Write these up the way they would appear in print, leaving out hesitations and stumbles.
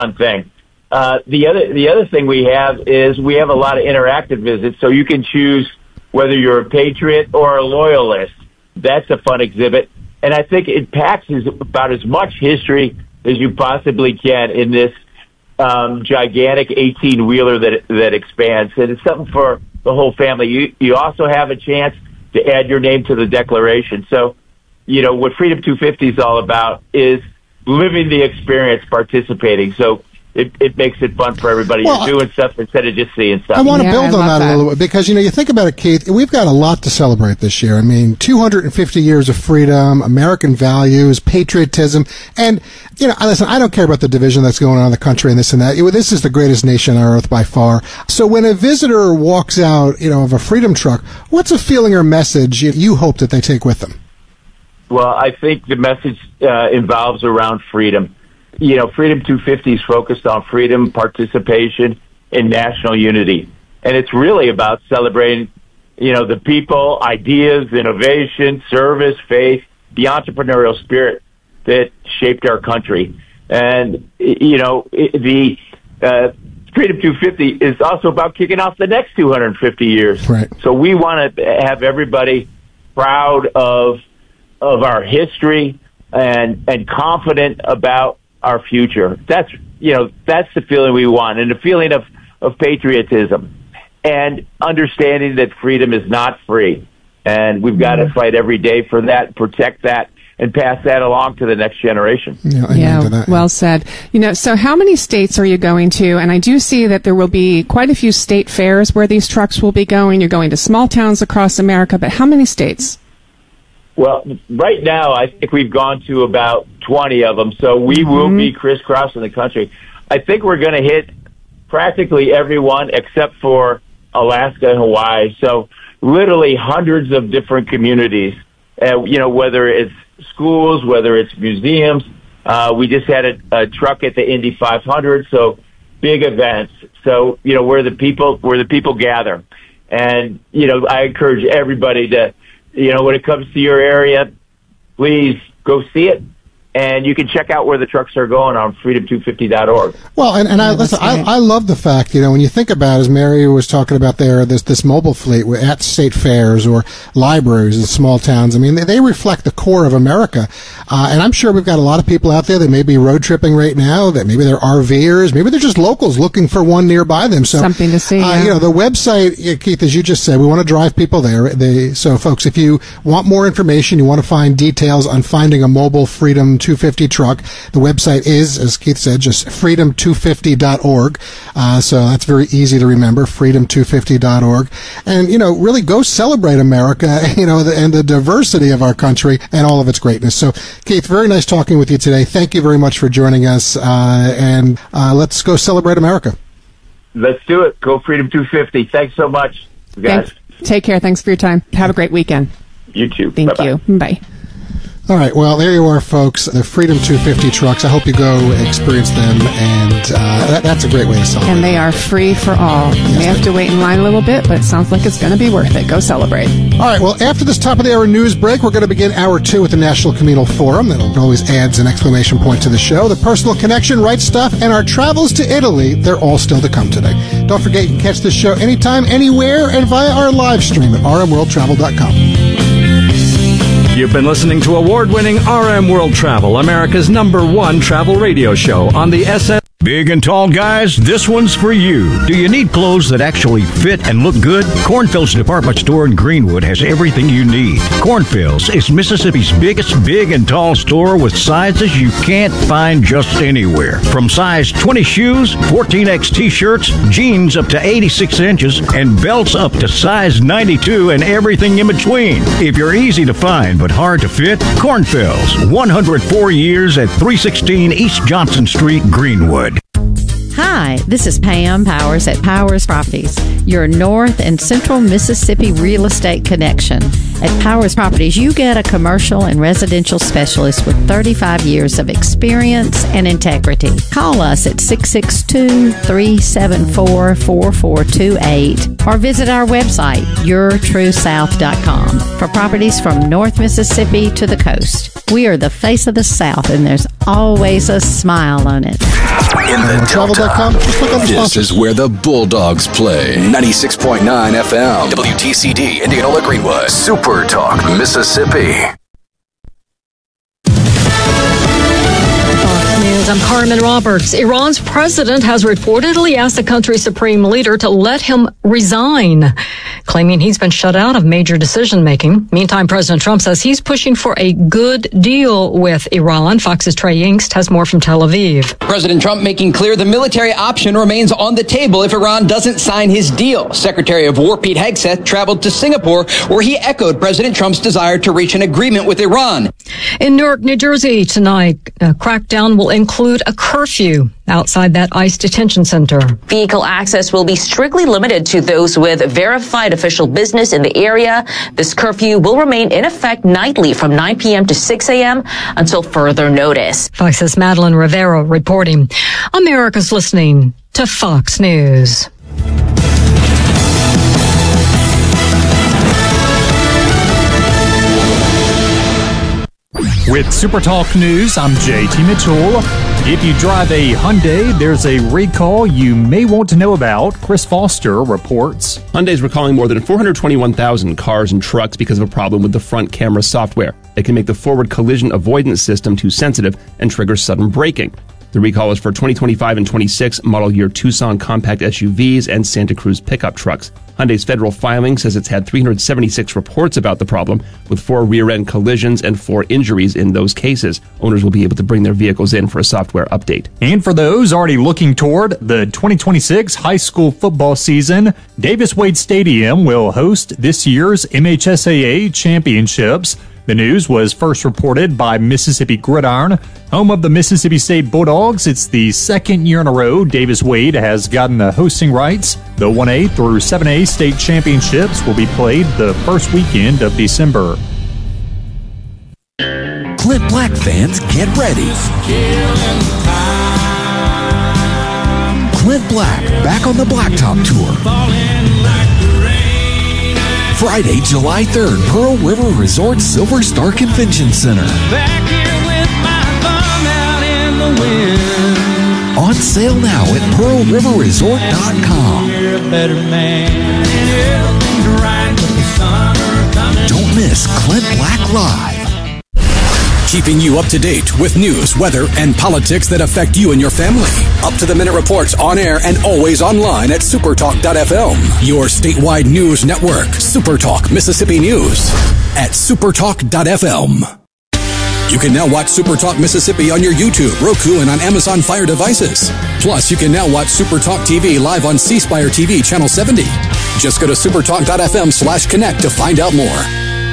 fun thing. The other thing we have is we have a lot of interactive visits, so you can choose whether you're a patriot or a loyalist. That's a fun exhibit. And I think it packs about as much history as you possibly can in this gigantic 18-wheeler that expands. And it's something for the whole family. You also have a chance to add your name to the declaration. So, what Freedom 250 is all about is living the experience, participating. So it makes it fun for everybody. You're doing stuff instead of just seeing stuff. I want to build on that a little bit because, you think about it, Keith, we've got a lot to celebrate this year. I mean, 250 years of freedom, American values, patriotism, and, listen, I don't care about the division that's going on in the country and this and that. This is the greatest nation on earth by far. So when a visitor walks out, of a freedom truck, what's a feeling or message you hope that they take with them? Well, I think the message involves around freedom. Freedom 250 is focused on freedom, participation, and national unity. And it's really about celebrating, the people, ideas, innovation, service, faith, the entrepreneurial spirit that shaped our country. And, the Freedom 250 is also about kicking off the next 250 years. Right. So we want to have everybody proud of our history and confident about our future. That's the feeling we want, and the feeling of patriotism and understanding that freedom is not free. And we've got to fight every day for that, protect that, and pass that along to the next generation. Well said. So how many states are you going to? And I do see that there will be quite a few state fairs where these trucks will be going. You're going to small towns across America, but how many states? Well, right now, I think we've gone to about 20 of them, so we will be crisscrossing the country. I think we're going to hit practically everyone except for Alaska and Hawaii. So literally hundreds of different communities, whether it's schools, whether it's museums. We just had a truck at the Indy 500, so big events. So, where the people gather. And, I encourage everybody to, when it comes to your area, please go see it. And you can check out where the trucks are going on freedom250.org. Well, I love the fact, when you think about it, as Mary was talking about there, this mobile fleet at state fairs or libraries in small towns. I mean, they reflect the core of America. And I'm sure we've got a lot of people out there that may be road tripping right now, that maybe they're RVers, maybe they're just locals looking for one nearby them. So something to see. The website, Keith, as you just said, we want to drive people there. So folks, if you want more information, you want to find details on finding a mobile Freedom 250 truck, the website is, as Keith said, just freedom250.org. So that's very easy to remember, freedom250.org. And, really go celebrate America, and the diversity of our country and all of its greatness. So, Keith, very nice talking with you today. Thank you very much for joining us. And let's go celebrate America. Let's do it. Go Freedom 250. Thanks so much, guys. Take care. Thanks for your time. Have a great weekend. You too. Thank Bye-bye. you. Bye. All right, well, there you are, folks. The Freedom 250 trucks. I hope you go experience them, and that's a great way to celebrate. And they are free for all. You may have to wait in line a little bit, but it sounds like it's going to be worth it. Go celebrate. All right, well, after this top-of-the-hour news break, we're going to begin Hour 2 with the National Communal Forum. That always adds an exclamation point to the show. The Personal Connection, Right Stuff, and our travels to Italy, they're all still to come today. Don't forget, you can catch this show anytime, anywhere, and via our live stream at rmworldtravel.com. You've been listening to award-winning RM World Travel, America's #1 travel radio show on the SM. Big and tall guys, this one's for you. Do you need clothes that actually fit and look good? Cornfield's department store in Greenwood has everything you need. Cornfield's is Mississippi's biggest big and tall store with sizes you can't find just anywhere. From size 20 shoes, 14X t-shirts, jeans up to 86 inches, and belts up to size 92 and everything in between. If you're easy to find but hard to fit, Cornfield's, 104 years at 316 East Johnson Street, Greenwood. Hi, this is Pam Powers at Powers Properties, your North and Central Mississippi real estate connection. At Powers Properties, you get a commercial and residential specialist with 35 years of experience and integrity. Call us at 662-374-4428 or visit our website, yourtruesouth.com, for properties from North Mississippi to the coast. We are the face of the South, and there's always a smile on it. In the Travel.com. This is where the Bulldogs play. 96.9 FM. WTCD, Indianola Greenwood. Super Talk, Mississippi. News. I'm Carmen Roberts. Iran's president has reportedly asked the country's supreme leader to let him resign, claiming he's been shut out of major decision-making. Meantime, President Trump says he's pushing for a good deal with Iran. Fox's Trey Yingst has more from Tel Aviv. President Trump making clear the military option remains on the table if Iran doesn't sign his deal. Secretary of War Pete Hegseth traveled to Singapore, where he echoed President Trump's desire to reach an agreement with Iran. In Newark, New Jersey tonight, a crackdown will include a curfew outside that ICE detention center. Vehicle access will be strictly limited to those with verified official business in the area. This curfew will remain in effect nightly from 9 p.m. to 6 a.m. until further notice. Fox's Madeline Rivera reporting. America's listening to Fox News. With SuperTalk News, I'm JT Mitchell. If you drive a Hyundai, there's a recall you may want to know about. Chris Foster reports. Hyundai's recalling more than 421,000 cars and trucks because of a problem with the front camera software. It can make the forward collision avoidance system too sensitive and trigger sudden braking. The recall is for 2025 and 26 model year Tucson compact SUVs and Santa Cruz pickup trucks. Hyundai's federal filing says it's had 376 reports about the problem, with 4 rear-end collisions and 4 injuries in those cases. Owners will be able to bring their vehicles in for a software update. And for those already looking toward the 2026 high school football season, Davis Wade Stadium will host this year's MHSAA championships. The news was first reported by Mississippi Gridiron, home of the Mississippi State Bulldogs. It's the second year in a row Davis Wade has gotten the hosting rights. The 1A through 7A state championships will be played the first weekend of December. Clint Black fans, get ready. Clint Black back on the Blacktop Tour. Friday, July 3rd, Pearl River Resort Silver Star Convention Center. Back here with my thumb out in the wind. On sale now at PearlRiverResort.com. You're a better man. Everything's right with the summer coming. Don't miss Clint Black Live. Keeping you up to date with news, weather, and politics that affect you and your family. Up-to-the-minute reports on air and always online at supertalk.fm. Your statewide news network, Supertalk Mississippi News at supertalk.fm. You can now watch Supertalk Mississippi on your YouTube, Roku, and on Amazon Fire devices. Plus, you can now watch Supertalk TV live on C Spire TV Channel 70. Just go to supertalk.fm/connect to find out more.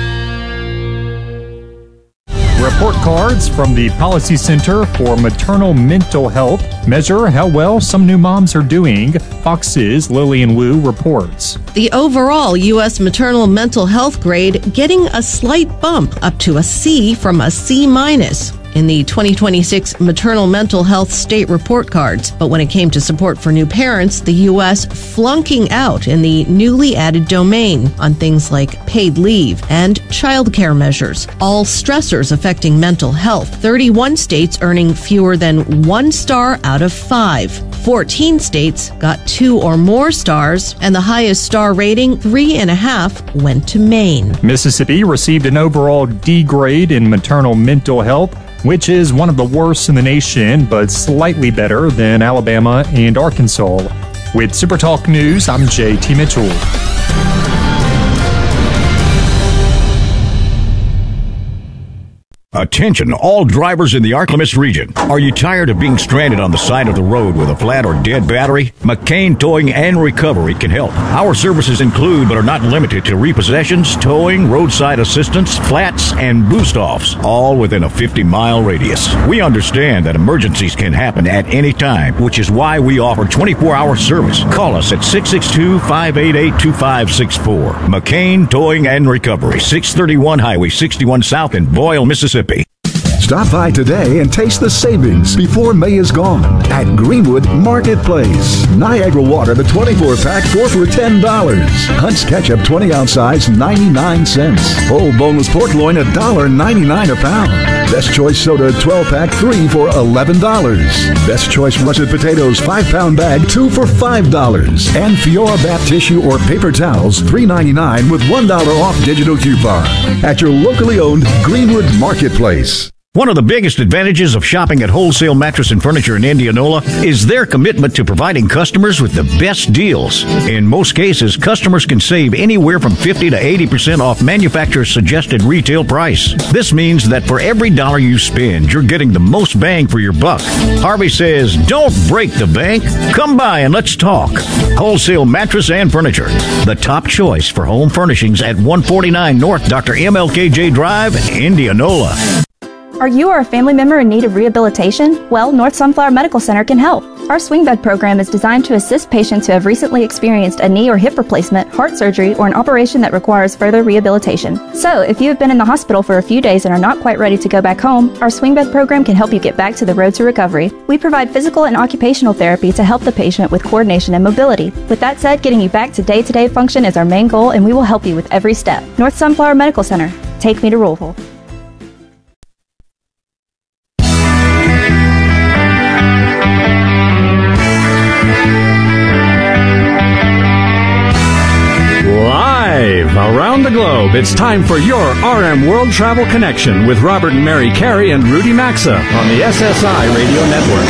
Report cards from the Policy Center for Maternal Mental Health measure how well some new moms are doing. Fox's Lillian Wu reports. The overall U.S. maternal mental health grade getting a slight bump up to a C from a C- in the 2026 Maternal Mental Health State Report Cards. But when it came to support for new parents, the U.S. flunking out in the newly added domain on things like paid leave and child care measures, all stressors affecting mental health. 31 states earning fewer than 1 star out of 5. 14 states got 2 or more stars, and the highest star rating, 3.5, went to Maine. Mississippi received an overall D grade in maternal mental health, which is one of the worst in the nation, but slightly better than Alabama and Arkansas. With SuperTalk News, I'm JT Mitchell. Attention, all drivers in the Arklamis region. Are you tired of being stranded on the side of the road with a flat or dead battery? McCain Towing and Recovery can help. Our services include, but are not limited to, repossessions, towing, roadside assistance, flats, and boost-offs, all within a 50-mile radius. We understand that emergencies can happen at any time, which is why we offer 24-hour service. Call us at 662-588-2564. McCain Towing and Recovery, 631 Highway 61 South in Boyle, Mississippi. Stop by today and taste the savings before May is gone at Greenwood Marketplace. Niagara Water, the 24-pack, 4 for $10. Hunt's Ketchup, 20-ounce size, 99 cents. Whole boneless pork loin, $1.99 a pound. Best Choice Soda, 12-pack, 3 for $11. Best Choice Russet Potatoes, 5-pound bag, 2 for $5. And Fiora bath tissue or paper towels, $3.99 with $1 off digital coupon. At your locally owned Greenwood Marketplace. One of the biggest advantages of shopping at Wholesale Mattress and Furniture in Indianola is their commitment to providing customers with the best deals. In most cases, customers can save anywhere from 50 to 80% off manufacturer's suggested retail price. This means that for every dollar you spend, you're getting the most bang for your buck. Harvey says, don't break the bank. Come by and let's talk. Wholesale Mattress and Furniture, the top choice for home furnishings at 149 North Dr. MLKJ Drive, Indianola. Are you or a family member in need of rehabilitation? Well, North Sunflower Medical Center can help. Our swing bed program is designed to assist patients who have recently experienced a knee or hip replacement, heart surgery, or an operation that requires further rehabilitation. So, if you have been in the hospital for a few days and are not quite ready to go back home, our swing bed program can help you get back to the road to recovery. We provide physical and occupational therapy to help the patient with coordination and mobility. With that said, getting you back to day-to-day function is our main goal, and we will help you with every step. North Sunflower Medical Center. Take me to Louisville. Live around the globe, it's time for your RM World Travel Connection with Robert and Mary Carey and Rudy Maxa on the SSI Radio Network.